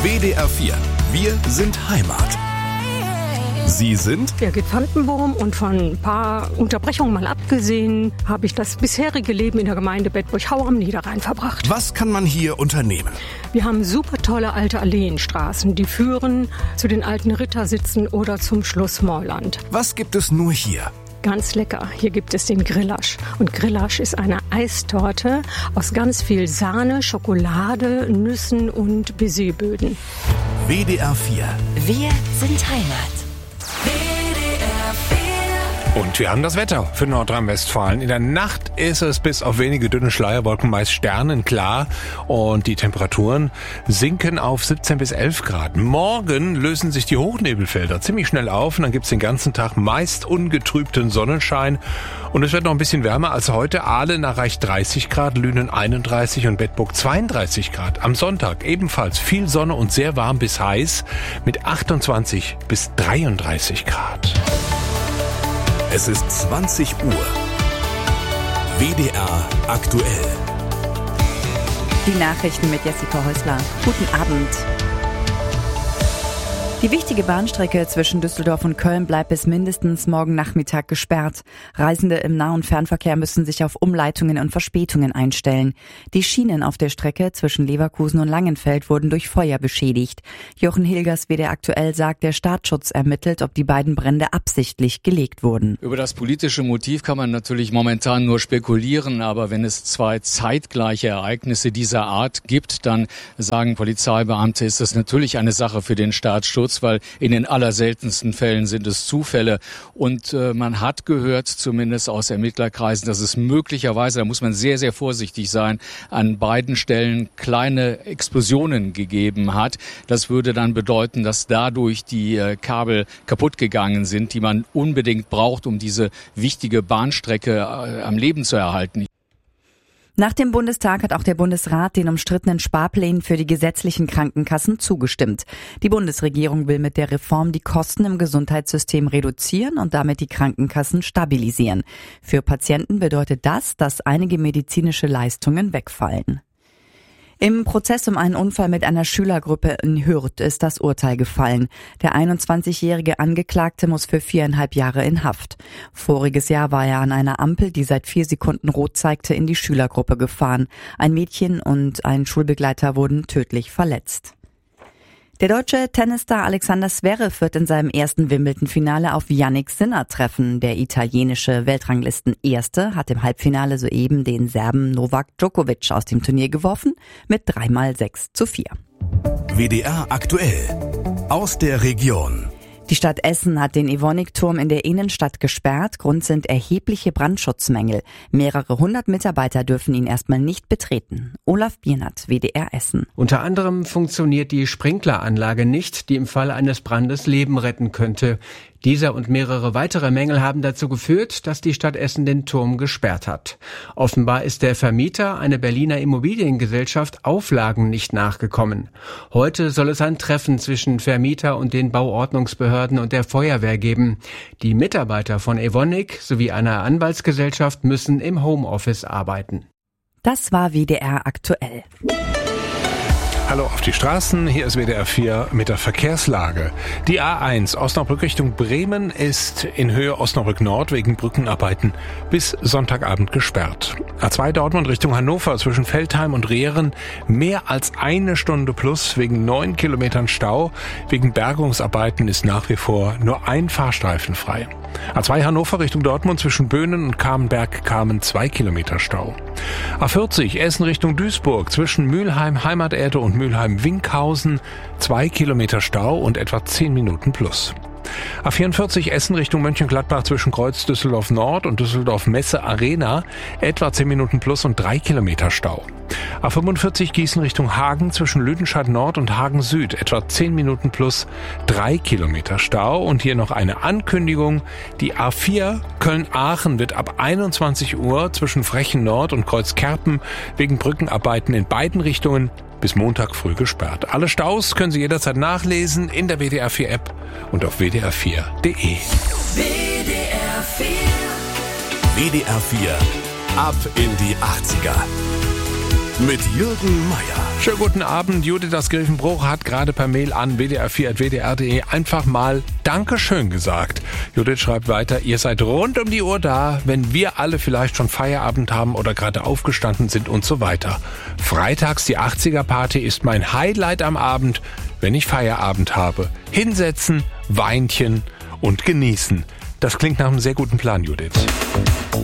WDR 4. Wir sind Heimat. Sie sind? Birgit Vandenboom, und von ein paar Unterbrechungen mal abgesehen, habe ich das bisherige Leben in der Gemeinde Bedburg-Hau am Niederrhein verbracht. Was kann man hier unternehmen? Wir haben super tolle alte Alleenstraßen, die führen zu den alten Rittersitzen oder zum Schloss Meuland. Was gibt es nur hier? Ganz lecker. Hier gibt es den Grillasch. Und Grillasch ist eine Eistorte aus ganz viel Sahne, Schokolade, Nüssen und Baiser-Böden. WDR 4. Wir sind Heimat. Und wir haben das Wetter für Nordrhein-Westfalen. In der Nacht ist es bis auf wenige dünne Schleierwolken meist sternenklar und die Temperaturen sinken auf 17 bis 11 Grad. Morgen lösen sich die Hochnebelfelder ziemlich schnell auf und dann gibt es den ganzen Tag meist ungetrübten Sonnenschein. Und es wird noch ein bisschen wärmer als heute. Aalen erreicht 30 Grad, Lünen 31 und Bedburg 32 Grad. Am Sonntag ebenfalls viel Sonne und sehr warm bis heiß mit 28 bis 33 Grad. Es ist 20 Uhr. WDR aktuell. Die Nachrichten mit Jessica Häusler. Guten Abend. Die wichtige Bahnstrecke zwischen Düsseldorf und Köln bleibt bis mindestens morgen Nachmittag gesperrt. Reisende im Nah- und Fernverkehr müssen sich auf Umleitungen und Verspätungen einstellen. Die Schienen auf der Strecke zwischen Leverkusen und Langenfeld wurden durch Feuer beschädigt. Jochen Hilgers, WDR aktuell, sagt, der Staatsschutz ermittelt, ob die beiden Brände absichtlich gelegt wurden. Über das politische Motiv kann man natürlich momentan nur spekulieren, aber wenn es zwei zeitgleiche Ereignisse dieser Art gibt, dann sagen Polizeibeamte, ist das natürlich eine Sache für den Staatsschutz, weil in den allerseltensten Fällen sind es Zufälle. Und man hat gehört, zumindest aus Ermittlerkreisen, dass es möglicherweise, da muss man sehr, sehr vorsichtig sein, an beiden Stellen kleine Explosionen gegeben hat. Das würde dann bedeuten, dass dadurch die Kabel kaputt gegangen sind, die man unbedingt braucht, um diese wichtige Bahnstrecke am Leben zu erhalten. Nach dem Bundestag hat auch der Bundesrat den umstrittenen Sparplänen für die gesetzlichen Krankenkassen zugestimmt. Die Bundesregierung will mit der Reform die Kosten im Gesundheitssystem reduzieren und damit die Krankenkassen stabilisieren. Für Patienten bedeutet das, dass einige medizinische Leistungen wegfallen. Im Prozess um einen Unfall mit einer Schülergruppe in Hürth ist das Urteil gefallen. Der 21-jährige Angeklagte muss für 4,5 Jahre in Haft. Voriges Jahr war er an einer Ampel, die seit 4 Sekunden rot zeigte, in die Schülergruppe gefahren. Ein Mädchen und ein Schulbegleiter wurden tödlich verletzt. Der deutsche Tennisstar Alexander Zverev wird in seinem ersten Wimbledon-Finale auf Jannik Sinner treffen. Der italienische Weltranglisten-Erste hat im Halbfinale soeben den Serben Novak Djokovic aus dem Turnier geworfen mit 3x6:4. WDR aktuell. Aus der Region. Die Stadt Essen hat den Evonik-Turm in der Innenstadt gesperrt. Grund sind erhebliche Brandschutzmängel. Mehrere hundert Mitarbeiter dürfen ihn erstmal nicht betreten. Olaf Biernat, WDR Essen. Unter anderem funktioniert die Sprinkleranlage nicht, die im Fall eines Brandes Leben retten könnte. Dieser und mehrere weitere Mängel haben dazu geführt, dass die Stadt Essen den Turm gesperrt hat. Offenbar ist der Vermieter, eine Berliner Immobiliengesellschaft, Auflagen nicht nachgekommen. Heute soll es ein Treffen zwischen Vermieter und den Bauordnungsbehörden und der Feuerwehr geben. Die Mitarbeiter von Evonik sowie einer Anwaltsgesellschaft müssen im Homeoffice arbeiten. Das war WDR aktuell. Hallo auf die Straßen, hier ist WDR 4 mit der Verkehrslage. Die A1 Osnabrück Richtung Bremen ist in Höhe Osnabrück Nord wegen Brückenarbeiten bis Sonntagabend gesperrt. A2 Dortmund Richtung Hannover zwischen Veltheim und Rehren mehr als 1 Stunde plus wegen 9 Kilometern Stau. Wegen Bergungsarbeiten ist nach wie vor nur ein Fahrstreifen frei. A2 Hannover Richtung Dortmund zwischen Böhnen und Kamenberg-Kamen 2 Kilometer Stau. A40 Essen Richtung Duisburg zwischen Mülheim Heimaterde und Mülheim-Winkhausen 2 Kilometer Stau und etwa 10 Minuten plus. A44 Essen Richtung Mönchengladbach zwischen Kreuz Düsseldorf Nord und Düsseldorf Messe Arena etwa 10 Minuten plus und 3 Kilometer Stau. A45 Gießen Richtung Hagen zwischen Lüdenscheid Nord und Hagen Süd etwa 10 Minuten plus 3 Kilometer Stau. Und hier noch eine Ankündigung. Die A4 Köln-Aachen wird ab 21 Uhr zwischen Frechen Nord und Kreuzkerpen wegen Brückenarbeiten in beiden Richtungen bis Montag früh gesperrt. Alle Staus können Sie jederzeit nachlesen in der WDR 4 App und auf wdr4.de. WDR 4. WDR 4 ab in die 80er. mit Jürgen Meier. Schönen guten Abend. Judith aus Grevenbruch hat gerade per Mail an wdr4@wdr.de einfach mal Dankeschön gesagt. Judith schreibt weiter, ihr seid rund um die Uhr da, wenn wir alle vielleicht schon Feierabend haben oder gerade aufgestanden sind und so weiter. Freitags die 80er-Party ist mein Highlight am Abend, wenn ich Feierabend habe. Hinsetzen, Weinchen und genießen. Das klingt nach einem sehr guten Plan, Judith.